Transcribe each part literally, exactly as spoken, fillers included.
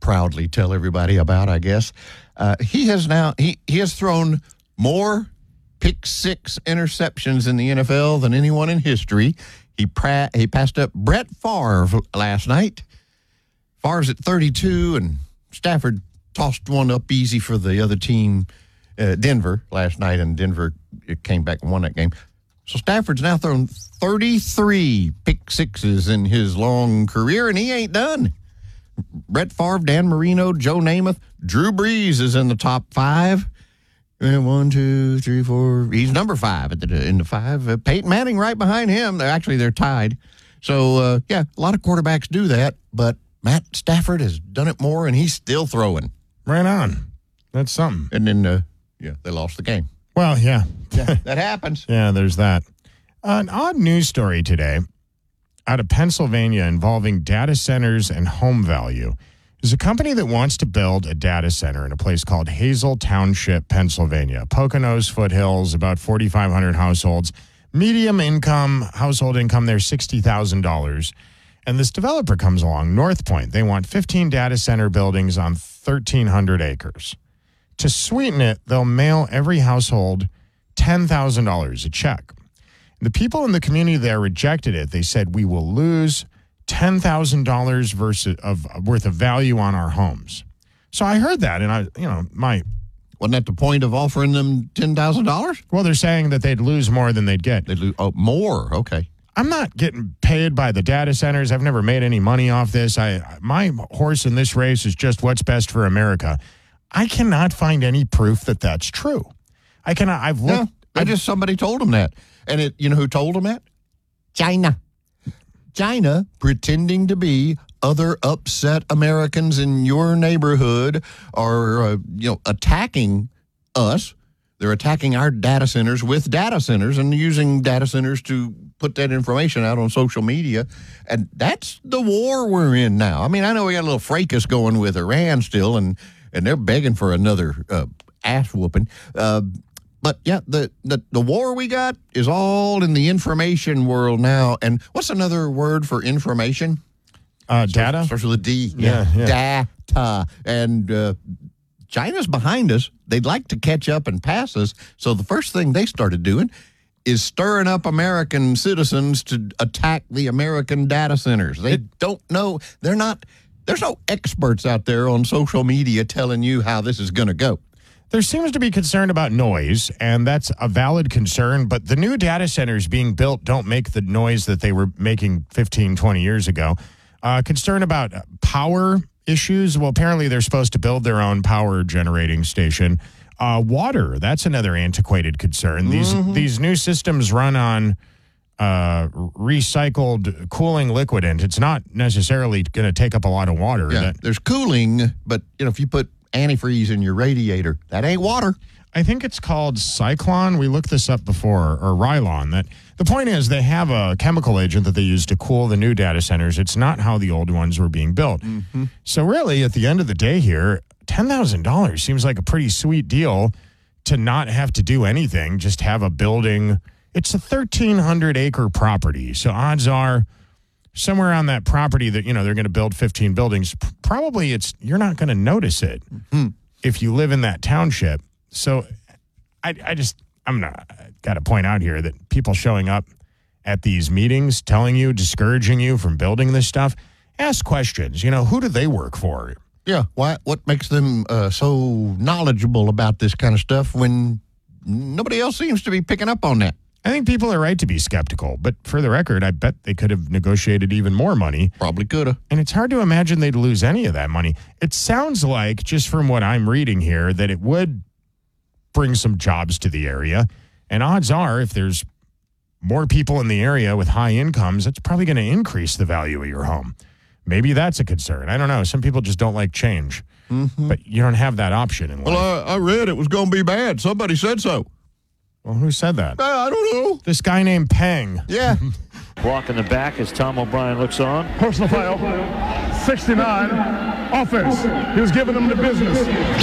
proudly tell everybody about, I guess. Uh, he has now he, he has thrown more pick six interceptions in the N F L than anyone in history. He pra- he passed up Brett Favre last night. Favre's at thirty-two, and Stafford tossed one up easy for the other team, uh, Denver, last night, and Denver came back and won that game. So Stafford's now thrown thirty-three pick sixes in his long career, and he ain't done. Brett Favre, Dan Marino, Joe Namath, Drew Brees is in the top five. And one, two, three, four. He's number five at the in the five. Uh, Peyton Manning right behind him. They're actually they're tied. So uh, yeah, a lot of quarterbacks do that, but Matt Stafford has done it more, and he's still throwing. Right on. That's something. And then uh, yeah, they lost the game. Well, yeah, yeah that happens. Yeah, there's that. Uh, an odd news story today out of Pennsylvania involving data centers and home value. There's a company that wants to build a data center in a place called Hazel Township, Pennsylvania. Poconos foothills, about forty-five hundred households. Medium income, household income there, sixty thousand dollars. And this developer comes along, North Point. They want fifteen data center buildings on thirteen hundred acres. To sweeten it, they'll mail every household ten thousand dollars, a check. The people in the community there rejected it. They said, we will lose ten thousand dollars versus of worth of value on our homes. So I heard that, and I, you know, my wasn't that the point of offering them ten thousand dollars? Well, they're saying that they'd lose more than they'd get. They'd lose oh, more. Okay. I'm not getting paid by the data centers. I've never made any money off this. I my horse in this race is just what's best for America. I cannot find any proof that that's true. I cannot. I've looked. No, I just somebody told them that, and it. You know who told them that? China. China pretending to be other upset Americans in your neighborhood are, uh, you know, attacking us. They're attacking our data centers with data centers and using data centers to put that information out on social media. And that's the war we're in now. I mean, I know we got a little fracas going with Iran still, and, and they're begging for another uh, ass whooping. Uh, But, yeah, the, the, the war we got is all in the information world now. And what's another word for information? Uh, data? Starts with a D. Yeah, yeah. Data. And uh, China's behind us. They'd like to catch up and pass us. So the first thing they started doing is stirring up American citizens to attack the American data centers. They don't know. They're not. There's no experts out there on social media telling you how this is going to go. There seems to be concern about noise, and that's a valid concern, but the new data centers being built don't make the noise that they were making fifteen, twenty years ago. Uh, concern about power issues. Well, apparently they're supposed to build their own power generating station. Uh, water, that's another antiquated concern. These mm-hmm. these new systems run on uh, recycled cooling liquid, and it's not necessarily going to take up a lot of water. Yeah, that, there's cooling, but you know if you put antifreeze in your radiator, that ain't water. I think it's called Cyclone. We looked this up before, or Rylon. That the point is they have a chemical agent that they use to cool the new data centers. It's not how the old ones were being built. Mm-hmm. So really, at the end of the day here, ten thousand dollars seems like a pretty sweet deal to not have to do anything, just have a building. It's a thirteen hundred acre property. So odds are somewhere on that property that, you know, they're going to build fifteen buildings, probably it's you're not going to notice it mm-hmm. if you live in that township. So I, I just, I'm not, got to point out here that people showing up at these meetings, telling you, discouraging you from building this stuff, ask questions. You know, who do they work for? Yeah. Why? What makes them uh, so knowledgeable about this kind of stuff when nobody else seems to be picking up on that? I think people are right to be skeptical, but for the record, I bet they could have negotiated even more money. Probably could have. And it's hard to imagine they'd lose any of that money. It sounds like, just from what I'm reading here, that it would bring some jobs to the area. And odds are, if there's more people in the area with high incomes, that's probably going to increase the value of your home. Maybe that's a concern. I don't know. Some people just don't like change. Mm-hmm. But you don't have that option in life. Well, I, I read it was going to be bad. Somebody said so. Well, who said that? Uh, I don't know. This guy named Peng. Yeah. Walk in the back as Tom O'Brien looks on. Personal foul, sixty-nine, offense. He was giving them the business.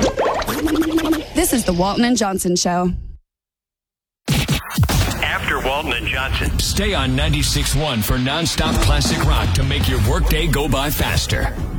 This is the Walton and Johnson Show. After Walton and Johnson. Stay on ninety-six point one for nonstop classic rock to make your workday go by faster.